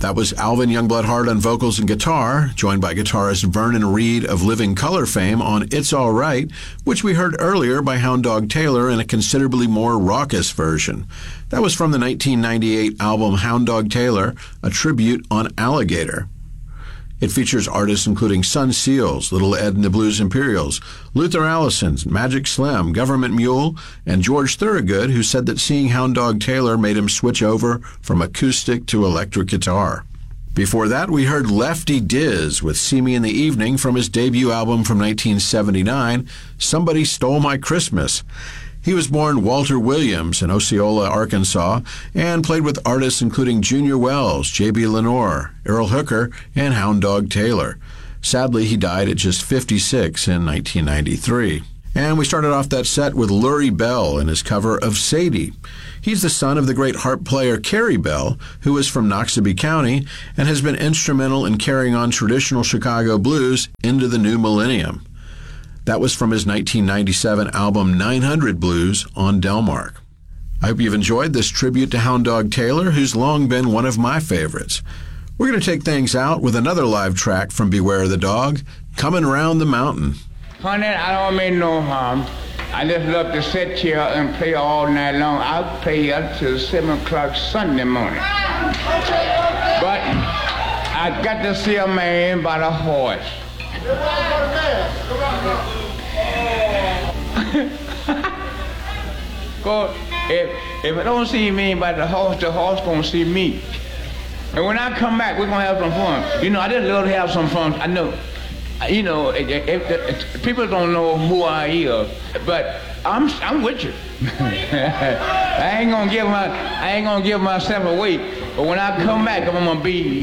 That was Alvin Youngblood Hart on vocals and guitar, joined by guitarist Vernon Reid of Living Colour fame on It's All Right, which we heard earlier by Hound Dog Taylor in a considerably more raucous version. That was from the 1998 album Hound Dog Taylor, a tribute on Alligator. It features artists including Sun Seals, Little Ed and the Blues Imperials, Luther Allison, Magic Slim, Government Mule, and George Thorogood, who said that seeing Hound Dog Taylor made him switch over from acoustic to electric guitar. Before that, we heard Lefty Diz with See Me in the Evening from his debut album from 1979, Somebody Stole My Christmas. He was born Walter Williams in Osceola, Arkansas, and played with artists including Junior Wells, J.B. Lenore, Earl Hooker, and Hound Dog Taylor. Sadly, he died at just 56 in 1993. And we started off that set with Lurie Bell in his cover of Sadie. He's the son of the great harp player Carrie Bell, who is from Noxubee County and has been instrumental in carrying on traditional Chicago blues into the new millennium. That was from his 1997 album 900 Blues on Delmark. I hope you've enjoyed this tribute to Hound Dog Taylor, who's long been one of my favorites. We're going to take things out with another live track from Beware the Dog, Coming Round the Mountain. Honey, I don't mean no harm. I just love to sit here and play all night long. I'll play up till 7 o'clock Sunday morning. But I got to see a man by the horse. If I don't see me by the horse gonna see me. And when I come back, we're gonna have some fun. You know, I just love to have some fun. I know, you know, if people don't know who I am, but I'm with you. I ain't gonna give myself away. But when I come back, I'm gonna be